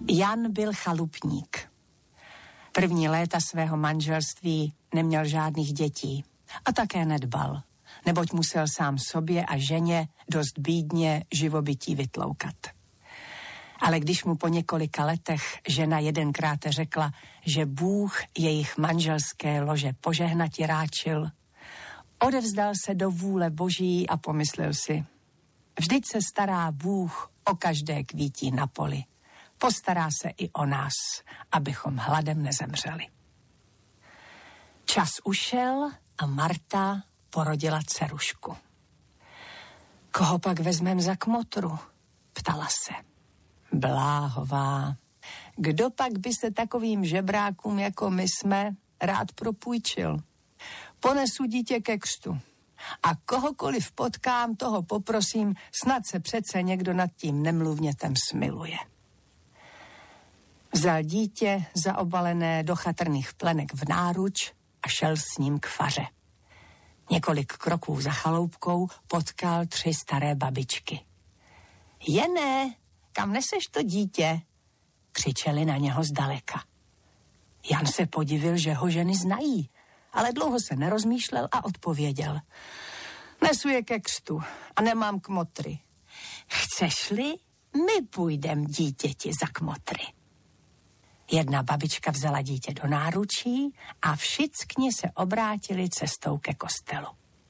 Jan byl chalupník. První léta svého manželství neměl žádných dětí a také nedbal, neboť musel sám sobě a ženě dost bídně živobytí vytloukat. Ale když mu po několika letech žena jedenkrát řekla, že Bůh jejich manželské lože požehnati ráčil, odevzdal se do vůle Boží a pomyslel si, vždyť se stará Bůh o každé kvítí na poli. Postará se i o nás, abychom hladem nezemřeli. Čas ušel a Marta porodila dcerušku. Koho pak vezmem za kmotru? Ptala se. Bláhová, kdo pak by se takovým žebrákům, jako my jsme, rád propůjčil? Ponesu dítě ke křtu. A kohokoliv potkám, toho poprosím, snad se přece někdo nad tím nemluvnětem smiluje. Vzal dítě zaobalené do chatrných plenek v náruč a šel s ním k faře. Několik kroků za chaloupkou potkal 3 staré babičky. Jené, kam neseš to dítě? Křičeli na něho zdaleka. Jan se podivil, že ho ženy znají, ale dlouho se nerozmýšlel a odpověděl. Nesu je ke křtu a nemám kmotry. Chceš-li, my půjdem dítěti za kmotry. Jedna babička vzala dítě do náručí a všichni se obrátili cestou ke kostelu.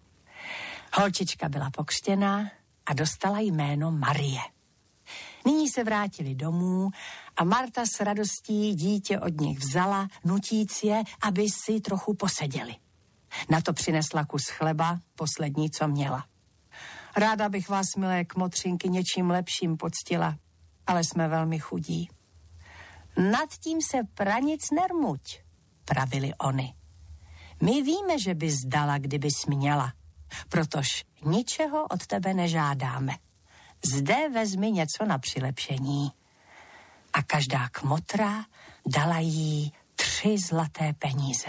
Holčička byla pokřtěná a dostala jméno Marie. Nyní se vrátili domů a Marta s radostí dítě od nich vzala, nutíc je, aby si trochu poseděli. Na to přinesla kus chleba, poslední, co měla. Ráda bych vás, milé kmotřinky, něčím lepším poctila, ale jsme velmi chudí. Nad tím se pranic nermuť, pravili oni. My víme, že bys dala, kdybys měla, protož ničeho od tebe nežádáme. Zde vezmi něco na přilepšení. A každá kmotra dala jí 3 zlaté peníze.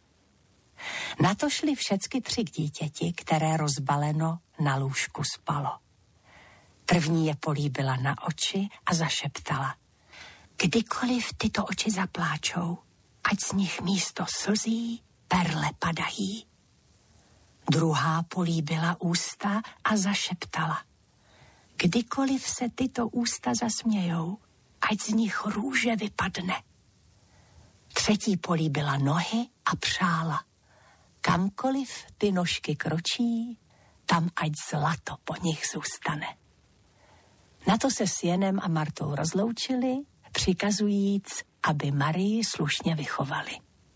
Na to šli všecky 3 k dítěti, které rozbaleno na lůžku spalo. První je políbila na oči a zašeptala. Kdykoliv tyto oči zapláčou, ať z nich místo slzí perle padají. Druhá políbila ústa a zašeptala. Kdykoliv se tyto ústa zasmějou, ať z nich růže vypadne. Třetí políbila nohy a přála. Kamkoliv ty nožky kročí, tam ať zlato po nich zůstane. Na to se s Janem a Martou rozloučili, přikazujíc, aby Marii slušně vychovali.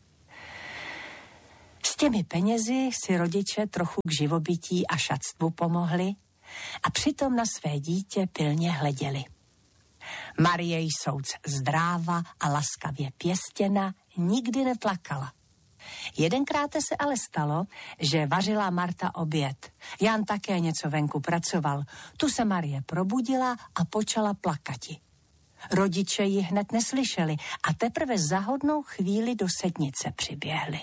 S těmi penězi si rodiče trochu k živobytí a šatstvu pomohli a přitom na své dítě pilně hleděli. Marie jsouc zdráva a laskavě pěstěna, nikdy neplakala. Jedenkrát se ale stalo, že vařila Marta oběd. Jan také něco venku pracoval. Tu se Marie probudila a počala plakati. Rodiče ji hned neslyšeli a teprve za hodnou chvíli do sednice přiběhli.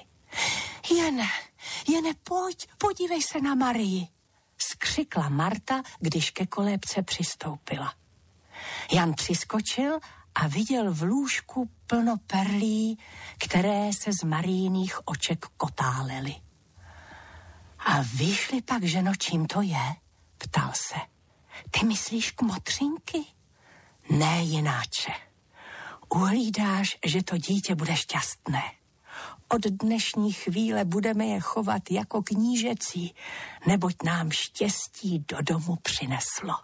Jene, pojď, podívej se na Marii, skřikla Marta, když ke kolébce přistoupila. Jan přiskočil a viděl v lůžku plno perlí, které se z Marijiných oček kotálely. A víš-li pak, ženo, čím to je? Ptal se. Ty myslíš kmotřinky? Ne, jináče. Uhlídáš, že to dítě bude šťastné. Od dnešní chvíle budeme je chovat jako knížecí, neboť nám štěstí do domu přineslo.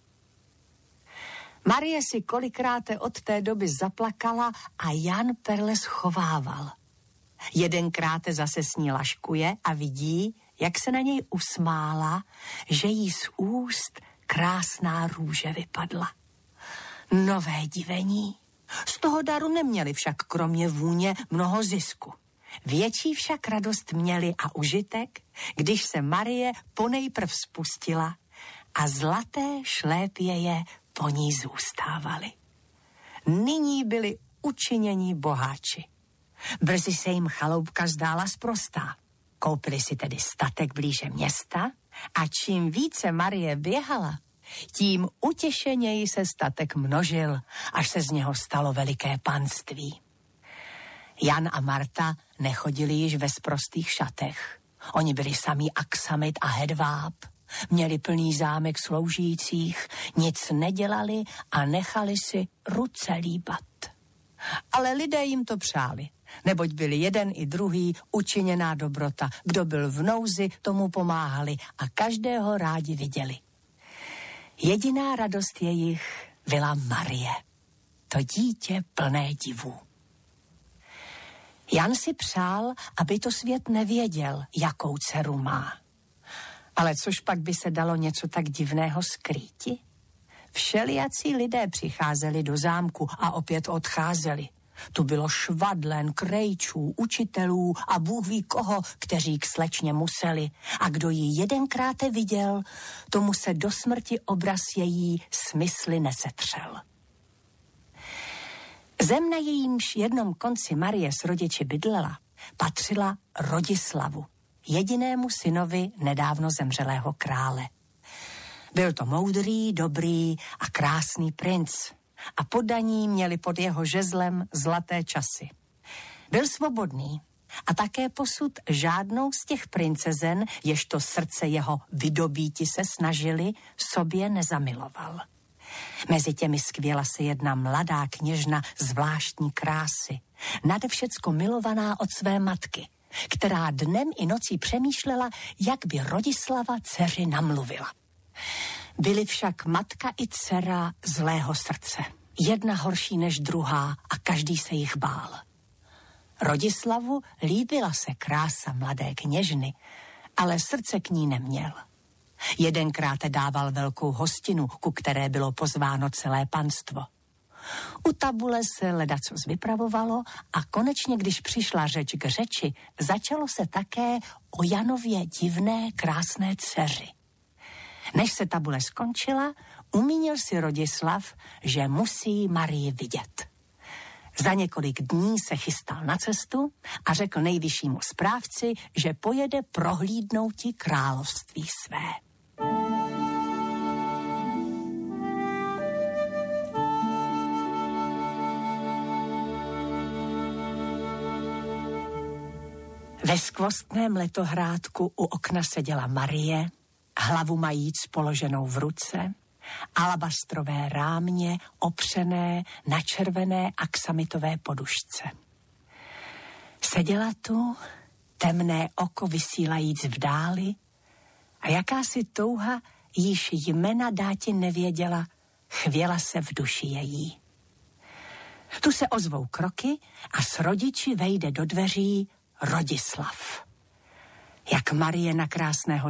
Marie si kolikráte od té doby zaplakala a Jan perle schovával. Jedenkráte zase s ní laškuje a vidí, jak se na něj usmála, že jí z úst krásná růže vypadla. Nové divení. Z toho daru neměli však kromě vůně mnoho zisku. Větší však radost měli a užitek, když se Marie ponejprv spustila a zlaté šlépěje po ní zůstávaly. Nyní byli učinění boháči. Brzy se jim chaloupka zdála sprostá. Koupili si tedy statek blíže města a čím více Marie běhala, Tím utěšeněji se statek množil, až se z něho stalo veliké panství. Jan a Marta nechodili již ve sprostých šatech. Oni byli samý aksamit a hedváb, měli plný zámek sloužících, nic nedělali a nechali si ruce líbat. Ale lidé jim to přáli, neboť byli jeden i druhý učiněná dobrota. Kdo byl v nouzi, tomu pomáhali a každého rádi viděli. Jediná radost jejich byla Marie, to dítě plné divů. Jan si přál, aby to svět nevěděl, jakou dceru má. Ale což pak by se dalo něco tak divného skrýti? Všelijací lidé přicházeli do zámku a opět odcházeli. Tu bylo švadlen, krejčů, učitelů a Bůh ví koho, kteří k slečně museli. A kdo ji jedenkrát viděl, tomu se do smrti obraz její smysly nesetřel. Zem, na jejímž jednom konci Marie s rodiči bydlela, patřila Rodislavu, jedinému synovi nedávno zemřelého krále. Byl to moudrý, dobrý a krásný princ a poddaní měli pod jeho žezlem zlaté časy. Byl svobodný a také posud žádnou z těch princezen, ježto srdce jeho vydobíti se snažili, sobě nezamiloval. Mezi těmi skvěla se jedna mladá kněžna zvláštní krásy, nade všecko milovaná od své matky, která dnem i nocí přemýšlela, jak by Rodislava dceři namluvila. Byly však matka i dcera zlého srdce, jedna horší než druhá a každý se jich bál. Rodislavu líbila se krása mladé kněžny, ale srdce k ní neměl. Jedenkrát dával velkou hostinu, ku které bylo pozváno celé panstvo. U tabule se ledacos vypravovalo a konečně, když přišla řeč k řeči, začalo se také o Janově divné krásné dceři. Než se tabule skončila, umínil si Rodislav, že musí Marii vidět. Za několik dní se chystal na cestu a řekl nejvyššímu správci, že pojede prohlídnouti království své. Ve skvostném letohrádku u okna seděla Marie, hlavu majíc položenou v ruce, alabastrové rámě opřené na červené aksamitové podušce. Seděla tu, temné oko vysílajíc v dáli, a jakási touha, již jména dáti nevěděla, chvěla se v duši její. Tu se ozvou kroky a s rodiči vejde do dveří Rodislav. Jak Marie na krásného